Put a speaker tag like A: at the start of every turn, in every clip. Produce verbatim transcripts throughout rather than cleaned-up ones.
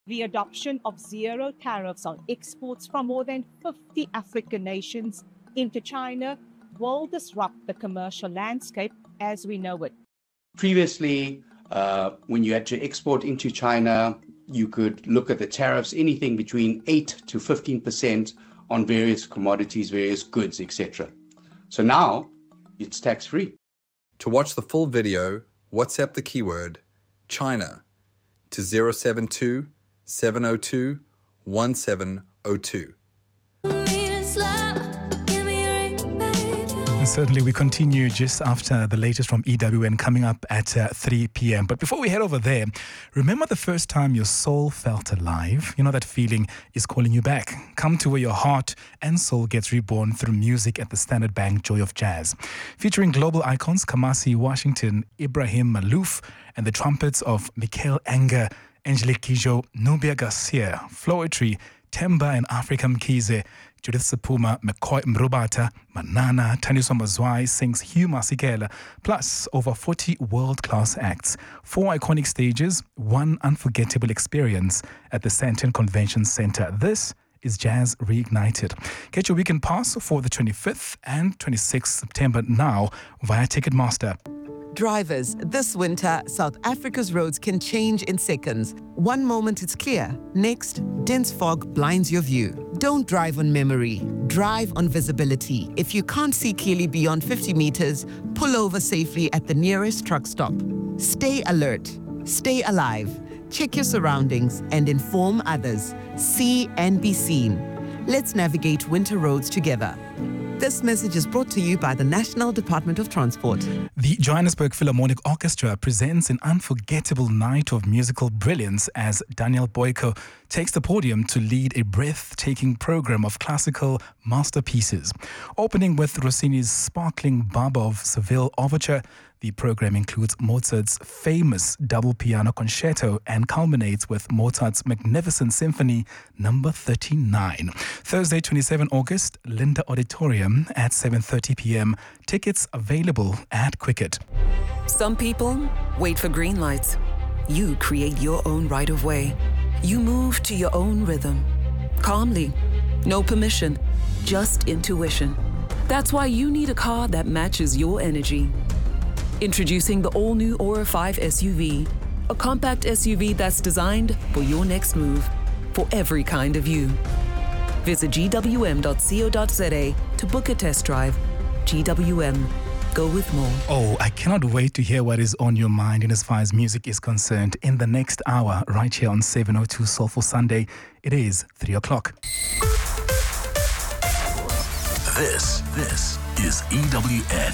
A: The adoption of zero tariffs on exports from more than fifty African nations into China will disrupt the commercial landscape as we know it.
B: Previously, uh, when you had to export into China, you could look at the tariffs, anything between eight to fifteen percent on various commodities, various goods, et cetera. So now it's tax-free.
C: To watch the full video, WhatsApp the keyword China to zero seven two, seven zero two, one seven zero two.
D: And certainly we continue just after the latest from E W N coming up at uh, three p.m. But before we head over there, remember the first time your soul felt alive? You know that feeling is calling you back. Come to where your heart and soul gets reborn through music at the Standard Bank Joy of Jazz. Featuring global icons Kamasi Washington, Ibrahim Malouf, and the trumpets of Michael Anger, Angelique Kidjo, Nubia Garcia, Floetry, Temba and Africa Mkhize, Judith Sepuma, McCoy Mrubata, Manana, Taniso Mazwai sings Hugh Masekela, plus over forty world-class acts, four iconic stages, one unforgettable experience at the Sandton Convention Center. This is Jazz Reignited. Get your weekend pass for the twenty-fifth and twenty-sixth September now via Ticketmaster.
E: Drivers, this winter, South Africa's roads can change in seconds. One moment it's clear, next, dense fog blinds your view. Don't drive on memory, drive on visibility. If you can't see clearly beyond fifty meters, pull over safely at the nearest truck stop. Stay alert, stay alive, check your surroundings and inform others. See and be seen. Let's navigate winter roads together. This message is brought to you by the National Department of Transport.
D: The Johannesburg Philharmonic Orchestra presents an unforgettable night of musical brilliance as Daniel Boyko takes the podium to lead a breathtaking program of classical masterpieces. Opening with Rossini's sparkling Barber of Seville Overture, the program includes Mozart's famous double piano concerto and culminates with Mozart's magnificent symphony number thirty-nine. Thursday, twenty-seventh August, Linda Auditorium at seven thirty p.m. Tickets available at Quicket.
F: Some people wait for green lights. You create your own right of way. You move to your own rhythm. Calmly. No permission. Just intuition. That's why you need a car that matches your energy. Introducing the all-new Aura five S U V, a compact S U V that's designed for your next move, for every kind of you. Visit G W M dot co dot z a to book a test drive. G W M, go with more.
D: Oh, I cannot wait to hear what is on your mind in as far as music is concerned in the next hour, right here on seven oh two Soulful Sunday. It is three o'clock.
G: This, this is E W N.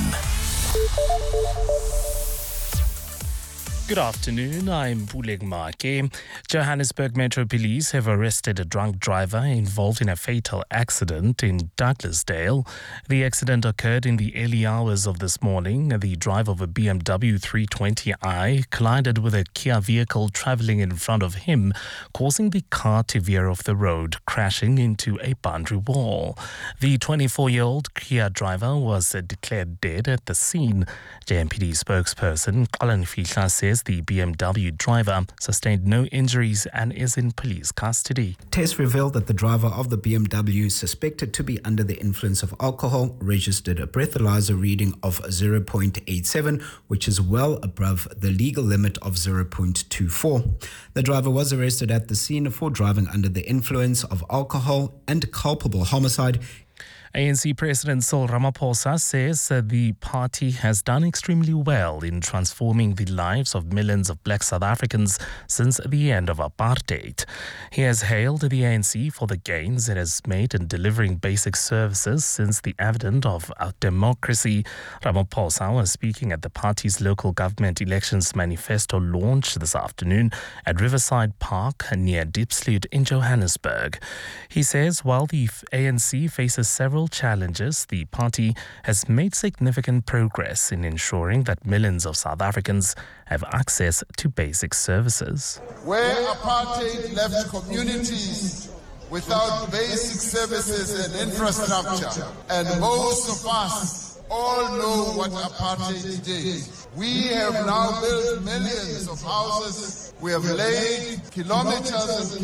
H: Good afternoon, I'm Puleng Make. Johannesburg Metro Police have arrested a drunk driver involved in a fatal accident in Douglasdale. The accident occurred in the early hours of this morning. The driver of a B M W three twenty i collided with a Kia vehicle travelling in front of him, causing the car to veer off the road, crashing into a boundary wall. The twenty-four-year-old Kia driver was declared dead at the scene. J M P D spokesperson Colin Fihla says the B M W driver sustained no injuries and is in police custody.
I: Tests revealed that the driver of the B M W, suspected to be under the influence of alcohol, registered a breathalyzer reading of zero point eight seven, which is well above the legal limit of zero point two four. The driver was arrested at the scene for driving under the influence of alcohol and culpable homicide.
H: A N C President Cyril Ramaphosa says uh, the party has done extremely well in transforming the lives of millions of black South Africans since the end of apartheid. He has hailed the A N C for the gains it has made in delivering basic services since the advent of our democracy. Ramaphosa was speaking at the party's local government elections manifesto launch this afternoon at Riverside Park near Diepsloot in Johannesburg. He says while the A N C faces several challenges, the party has made significant progress in ensuring that millions of South Africans have access to basic services.
J: Where apartheid left communities without basic services and infrastructure, and most of us all know what apartheid did. We have now built millions of houses. We have laid kilometers and